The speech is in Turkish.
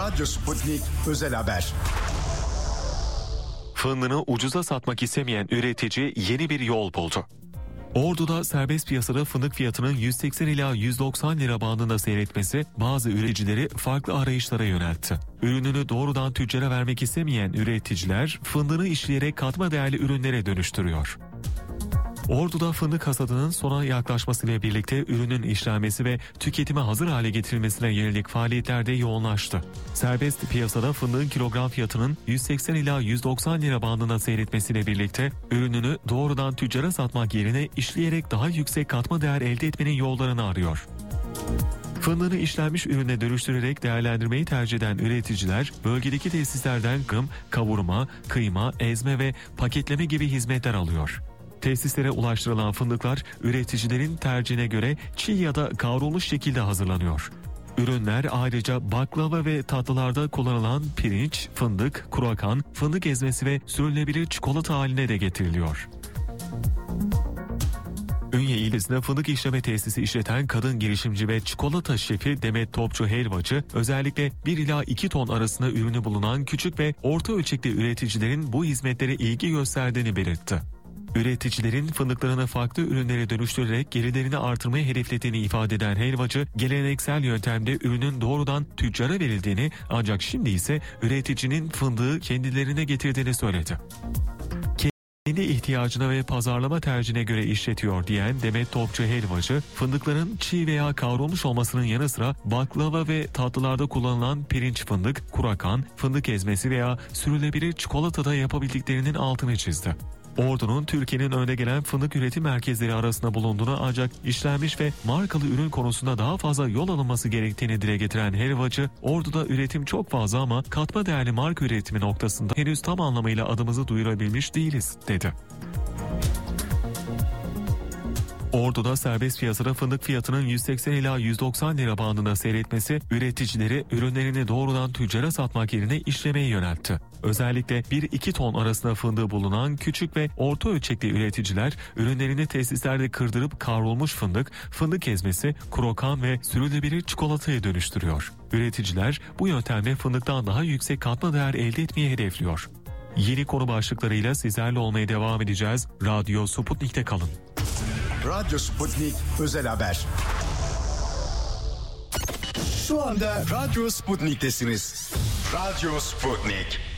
Radyo Sputnik Özel Haber. Fındığını ucuza satmak istemeyen üretici yeni bir yol buldu. Ordu'da serbest piyasada fındık fiyatının 180 ila 190 lira bandında seyretmesi bazı üreticileri farklı arayışlara yöneltti. Ürününü doğrudan tüccara vermek istemeyen üreticiler fındığını işleyerek katma değerli ürünlere dönüştürüyor. Ordu'da fındık hasadının sona yaklaşmasıyla birlikte ürünün işlenmesi ve tüketime hazır hale getirilmesine yönelik faaliyetler de yoğunlaştı. Serbest piyasada fındığın kilogram fiyatının 180 ila 190 lira bandında seyretmesiyle birlikte ürününü doğrudan tüccara satmak yerine işleyerek daha yüksek katma değer elde etmenin yollarını arıyor. Fındığını işlenmiş ürüne dönüştürerek değerlendirmeyi tercih eden üreticiler bölgedeki tesislerden kavurma, kıyma, ezme ve paketleme gibi hizmetler alıyor. Tesislere ulaştırılan fındıklar üreticilerin tercihine göre çiğ ya da kavrulmuş şekilde hazırlanıyor. Ürünler ayrıca baklava ve tatlılarda kullanılan pirinç, fındık, kruvasan, fındık ezmesi ve sürülebilir çikolata haline de getiriliyor. Ünye ilçesinde fındık işleme tesisi işleten kadın girişimci ve çikolata şefi Demet Topçu Helvacı özellikle 1 ila 2 ton arasında ürünü bulunan küçük ve orta ölçekli üreticilerin bu hizmetlere ilgi gösterdiğini belirtti. Üreticilerin fındıklarını farklı ürünlere dönüştürerek gelirlerini artırmayı hedeflediğini ifade eden helvacı, geleneksel yöntemde ürünün doğrudan tüccara verildiğini ancak şimdi ise üreticinin fındığı kendilerine getirdiğini söyledi. Kendi ihtiyacına ve pazarlama tercihine göre işletiyor diyen Demet Topçu Helvacı, fındıkların çiğ veya kavrulmuş olmasının yanı sıra baklava ve tatlılarda kullanılan pirinç fındık, kruvasan, fındık ezmesi veya sürülebilir çikolata da yapabildiklerinin altını çizdi. Ordu'nun Türkiye'nin önde gelen fındık üretim merkezleri arasında bulunduğunu ancak işlenmiş ve markalı ürün konusunda daha fazla yol alınması gerektiğini dile getiren helvacı, Ordu'da üretim çok fazla ama katma değerli marka üretimi noktasında henüz tam anlamıyla adımızı duyurabilmiş değiliz, dedi. Ordu'da serbest piyasada fındık fiyatının 180 ila 190 lira bandında seyretmesi üreticileri ürünlerini doğrudan tüccara satmak yerine işlemeye yöneltti. Özellikle 1-2 ton arasında fındığı bulunan küçük ve orta ölçekli üreticiler ürünlerini tesislerde kırdırıp kavrulmuş fındık, fındık ezmesi, kruvasan ve sürülebilir çikolataya dönüştürüyor. Üreticiler bu yöntemle fındıktan daha yüksek katma değer elde etmeyi hedefliyor. Yeni konu başlıklarıyla sizlerle olmaya devam edeceğiz. Radyo Sputnik'te kalın. Radyo Sputnik Özel Haber. Şu anda Radyo Sputnik'tesiniz. Radyo Sputnik.